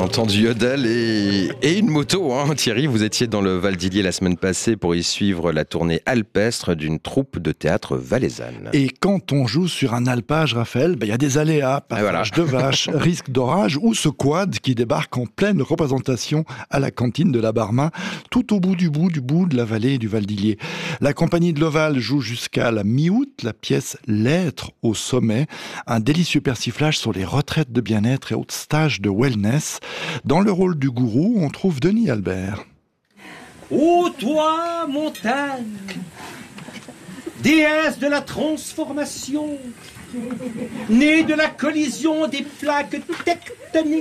entend du yodel et une moto. Thierry, vous étiez dans le Val d'Illier la semaine passée pour y suivre la tournée alpestre d'une troupe de théâtre valaisanne. Et quand on joue sur un alpage, Raphaël, il y a des aléas, passage de vaches, risque d'orage ou ce quad qui débarque en pleine représentation à la cantine de la Barma, tout au bout de la vallée du Val d'Illier. La compagnie de l'Oval joue jusqu'à la mi-août la pièce L'être au sommet, un délicieux persiflage sur les retraites de bien-être et autres stages de wellness. Dans le rôle du gourou, on trouve Denis Albert. Ô toi, montagne, déesse de la transformation, née de la collision des plaques tectoniques,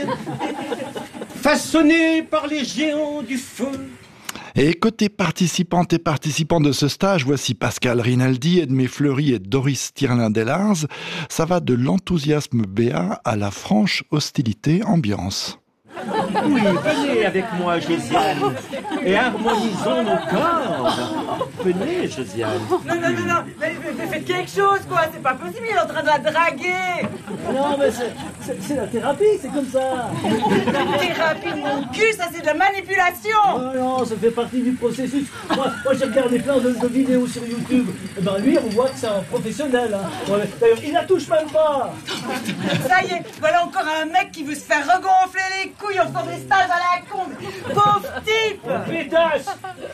façonnée par les géants du feu. Et côté participantes et participants de ce stage, voici Pascal Rinaldi, Edmé Fleury et Doris Tirlin-Delars. Ça va de l'enthousiasme béat à la franche hostilité ambiance. Oui, venez avec moi, Josiane, et harmonisons nos corps. Venez, Josiane. Non, mais faites quelque chose, quoi. C'est pas possible, il est en train de la draguer. Non, mais c'est la thérapie, c'est comme ça. Thérapie, mon cul, ça c'est de la manipulation. Oh non, ça fait partie du processus. Moi j'ai regardé plein de vidéos sur YouTube. Et ben lui, on voit que c'est un professionnel. Ouais, d'ailleurs, il la touche même pas. Ça y est, voilà encore un mec qui veut se faire regonfler les couilles en faisant des stages à la con. Pauvre type. Pétasse.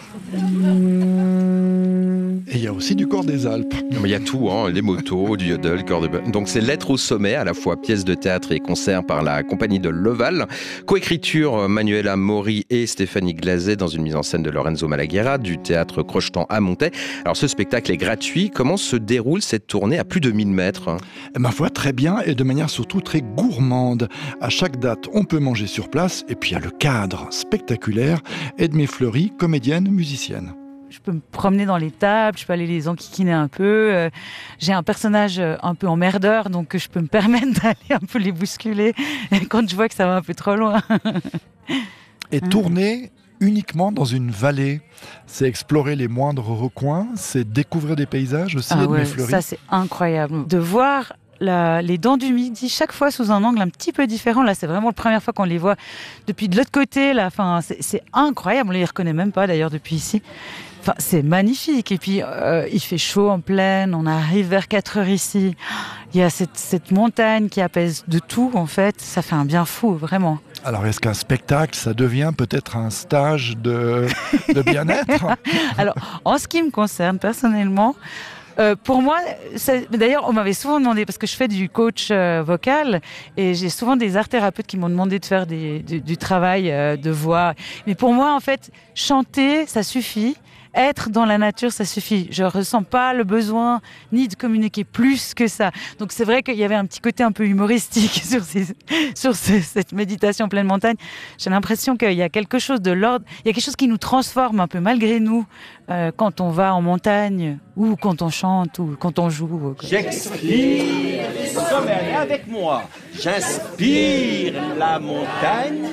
Et il y a aussi du corps des Alpes. Il y a tout, les motos, du yodel, corps de... Donc c'est L'être au sommet, à la fois pièce de théâtre et concert par la compagnie de l'Oval. Coécriture Manuela Mori et Stéphanie Glazet dans une mise en scène de Lorenzo Malaguerra du théâtre Crochetan à Montaix. Alors ce spectacle est gratuit. Comment se déroule cette tournée à plus de 1000 mètres ? Ma foi, très bien et de manière surtout très gourmande. À chaque date, on peut manger sur place et puis il y a le cadre spectaculaire. Edmé Fleury, comédienne, musicienne. Je peux me promener dans les tables, je peux aller les enquiquiner un peu. J'ai un personnage un peu emmerdeur, donc je peux me permettre d'aller un peu les bousculer quand je vois que ça va un peu trop loin. Et tourner uniquement dans une vallée, c'est explorer les moindres recoins, c'est découvrir des paysages aussi, Edmé Fleury. Ça c'est incroyable. De voir les dents du Midi chaque fois sous un angle un petit peu différent. Là, c'est vraiment la première fois qu'on les voit depuis de l'autre côté. Là. Enfin, c'est incroyable. On les reconnaît même pas d'ailleurs depuis ici. Enfin, c'est magnifique. Et puis, il fait chaud en plaine. On arrive vers 4 heures ici. Il y a cette montagne qui apaise de tout, en fait. Ça fait un bien fou, vraiment. Alors, est-ce qu'un spectacle, ça devient peut-être un stage de bien-être ? Alors, en ce qui me concerne, personnellement, pour moi, d'ailleurs, on m'avait souvent demandé, parce que je fais du coach vocal, et j'ai souvent des art-thérapeutes qui m'ont demandé de faire du travail de voix. Mais pour moi, en fait, chanter, ça suffit. Être dans la nature, ça suffit. Je ressens pas le besoin ni de communiquer plus que ça. Donc c'est vrai qu'il y avait un petit côté un peu humoristique sur cette méditation en pleine montagne. J'ai l'impression qu'il y a quelque chose de l'ordre, il y a quelque chose qui nous transforme un peu malgré nous quand on va en montagne ou quand on chante ou quand on joue. J'expire le sommet, allez avec moi. J'inspire la montagne,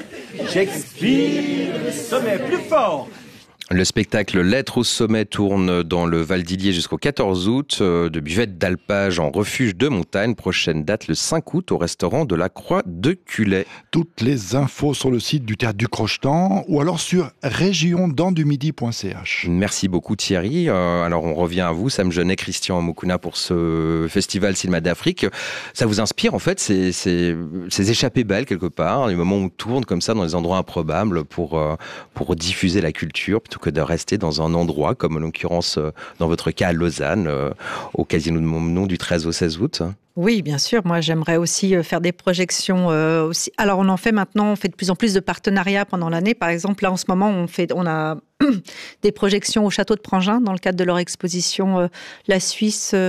j'expire le sommet, plus fort. Le spectacle L'être au sommet tourne dans le Val d'Illier jusqu'au 14 août, de buvette d'alpage en refuge de montagne. Prochaine date le 5 août au restaurant de la Croix de Culey. Toutes les infos sur le site du Théâtre du Crochetan ou alors sur regionsdensdumidi.ch. Merci beaucoup Thierry. Alors on revient à vous, Sam Genet, Christian Mokuna pour ce festival Cinéma d'Afrique. Ça vous inspire en fait ces échappées belles quelque part, les moments où on tourne comme ça dans des endroits improbables pour diffuser la culture plutôt que de rester dans un endroit, comme en l'occurrence dans votre cas à Lausanne, au Casino de Montmenon du 13 au 16 août. Oui, bien sûr. Moi, j'aimerais aussi faire des projections aussi. Alors, on en fait maintenant, on fait de plus en plus de partenariats pendant l'année. Par exemple, là, en ce moment, on a des projections au château de Prangin dans le cadre de leur exposition La Suisse